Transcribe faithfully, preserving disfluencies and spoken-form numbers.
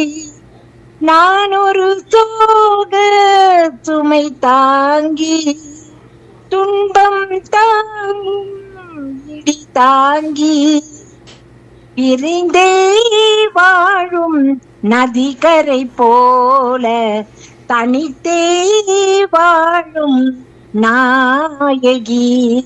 நான் ஒரு சோக சுமை தாங்கி, துன்பம் தாங்கும் இடி தாங்கி, பிரிந்தே வாழும் நதிக்கரை போல தனித்தே வாழும் நாயகி.